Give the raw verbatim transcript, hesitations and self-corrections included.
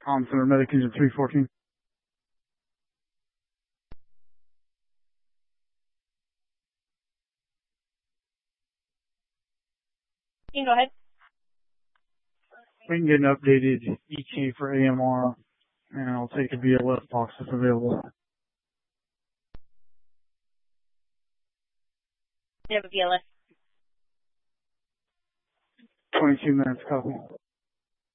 Comm Center Medic Engine three fourteen. You can go ahead. We can get an updated E K for A M R, and I'll take a B L S box if available. You have a B L S. twenty-two minutes, copy.